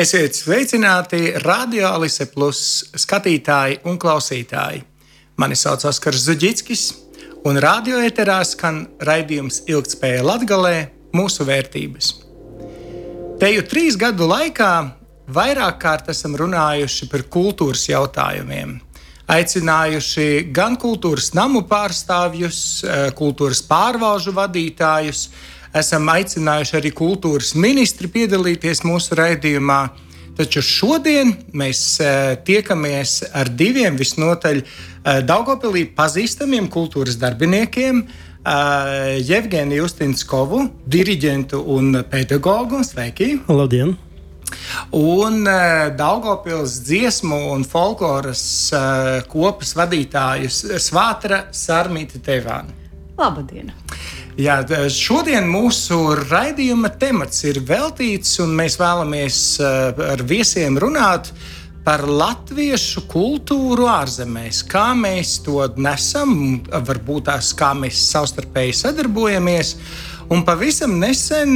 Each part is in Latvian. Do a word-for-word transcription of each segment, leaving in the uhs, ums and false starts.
Esiet sveicināti Radio Alise Plus skatītāji un klausītāji. Mani sauc Oskars Zuģickis, un radio eterā skan raidījums Ilgtspēja Latgalē – mūsu vērtības. Teju trīs gadu laikā vairāk kārt esam runājuši par kultūras jautājumiem, aicinājuši gan kultūras namu pārstāvjus, kultūras pārvalžu vadītājus, esam aicinājuši arī kultūras ministri piedalīties mūsu raidījumā, taču šodien mēs tiekamies ar diviem visnotaļ Daugavpilī pazīstamiem kultūras darbiniekiem, Jevgeniju Ustinskovu, diriģentu un pedagogu. Sveiki! Labdien! Un Daugavpils dziesmu un folkloras kopas vadītājus Svātra Sarmīti Teivāni. Labdien! Jā, šodien mūsu raidījuma temats ir veltīts, un mēs vēlamies ar viesiem runāt par latviešu kultūru ārzemēs. Kā mēs to nesam, varbūt tās, kā mēs savstarpēji sadarbojamies. Un pavisam nesen,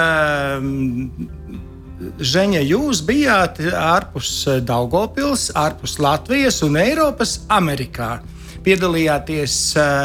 Žeņa, jūs bijāt ārpus Daugavpils, ārpus Latvijas un Eiropas Amerikā. Piedalījāties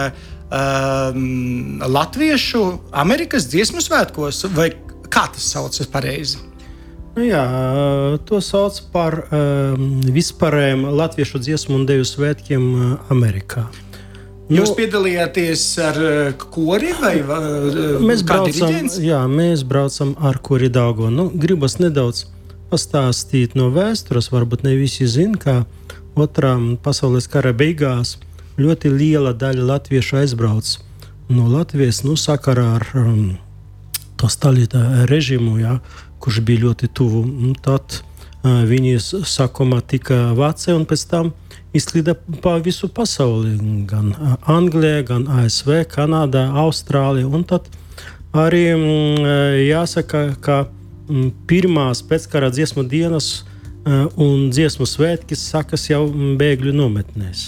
Um, Latviešu Amerikas dziesmu svētkos, vai kā tas saucas pareizi? Nu jā, to sauc par um, vispārējiem latviešu dziesmu un deju svētkiem Amerikā. Jūs nu, piedalījāties ar kori vai mēs braucam, jā, mēs braucam ar kori Daugava. Nu, gribas nedaudz pastāstīt no vēstures, varbūt ne visi zina, ka otrā pasaules kara beigās ļoti liela daļa latviešu aizbrauc no Latvijas, nu, sakarā ar um, to Stalina režimu, jā, kurš bija ļoti tuvu. Un tad uh, viņi sākumā tika Vācijā un pēc tam izslīda pa visu pasauli, gan uh, Anglijā, gan A S V, Kanādā, Austrālijā. Un tad arī um, jāsaka, ka um, pirmās pēckara dziesmu dienas un dziesmu svētki sakas jau bēgļu nometnēs.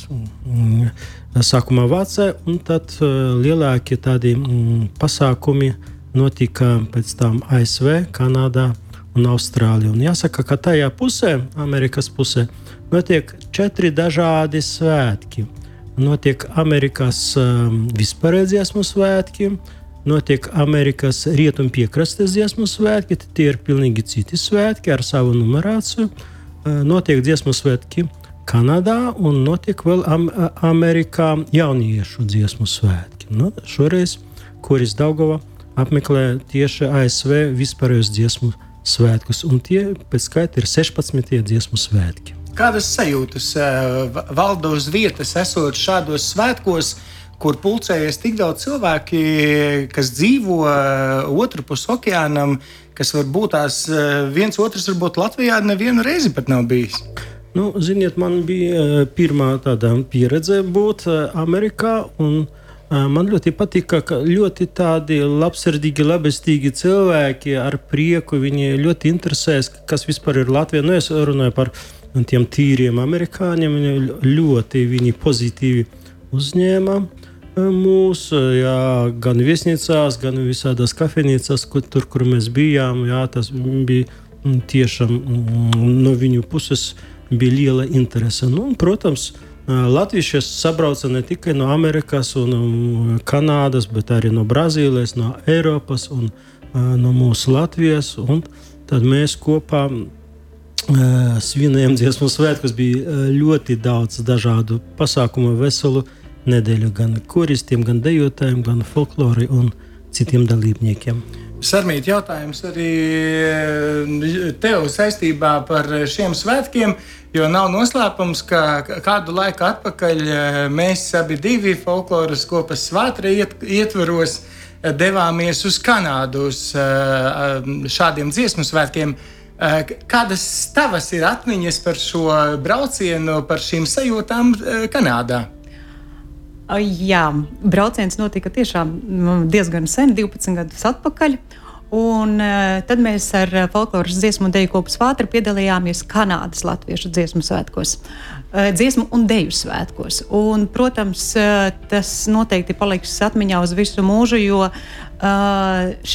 Sākumā Vācijā, un tad lielākie tādi pasākumi notika pēc tam A S V, Kanādā un Austrālijā. Un jāsaka, ka tajā pusē, Amerikas pusē, notiek četri dažādi svētki. Notiek Amerikas vispārēji dziesmu svētki, notiek Amerikas rietumu piekrastes dziesmu svētki, tie ir pilnīgi citi svētki ar savu numerāciju. Notiek dziesmu svētki Kanādā un notiek vēl am- Amerikā jauniešu dziesmu svētki. Nu, šoreiz koris Daugava apmeklē tieši A S V vispārējos dziesmu svētkus, un tie pēc skaita ir sešpadsmit dziesmu svētki. Kādas sajūtas valda uz vietas, esot šādos svētkos, kur pulcējies tik daudz cilvēki, kas dzīvo otru pus okeānam, kas varbūt tās viens otrs varbūt Latvijā nevienu reizi pat nav bijis? Nu, ziniet, man bija pirmā tāda pieredze būt Amerikā, un man ļoti patika, ka ļoti tādi labsirdīgi, labestīgi cilvēki ar prieku, viņi ļoti interesēs, kas vispār ir Latvija. Nu, es runāju par tiem tīriem amerikāņiem, viņi ļoti viņi pozitīvi uzņēma mūs, jā, gan viesnīcās, gan visādās kafejnīcās, kur, tur, kur mēs bijām. Jā, tas bija tiešām no viņu puses bija liela interese. Nu, un, protams, latvieši sabrauca ne tikai no Amerikas un Kanādas, bet arī no Brazīlijas, no Eiropas un no mūsu Latvijas. Un tad mēs kopā svinējām dziesmu svētkus, bija ļoti daudz dažādu pasākumu, veselu nedēļu gan koristiem, gan dejotājiem, gan folklori un citiem dalībniekiem. Sarmīt, jautājums arī tev saistībā par šiem svētkiem, jo nav noslēpums, ka kādu laiku atpakaļ mēs abi divi folkloras kopas Svātra ietvaros devāmies uz Kanādu uz šādiem dziesmu svētkiem. Kādas tavas ir atmiņas par šo braucienu, par šīm sajūtām Kanādā? Jā, brauciens notika tiešām diezgan sen, divpadsmit gadus atpakaļ. Un tad mēs ar folkloras dziesmu un deju kopu Svātra piedalījāmies Kanādas latviešu dziesmu svētkos, dziesmu un deju svētkos. Un, protams, tas noteikti paliks atmiņā uz visu mūžu, jo